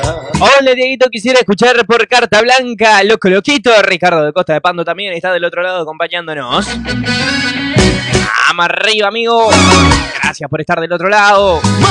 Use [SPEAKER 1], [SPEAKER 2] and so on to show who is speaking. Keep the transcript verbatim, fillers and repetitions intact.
[SPEAKER 1] Hola, Dieguito, quisiera escuchar por carta blanca Loco Loquito. Ricardo de Costa de Pando también está del otro lado acompañándonos. Vamos arriba, amigo. Gracias por estar del otro lado.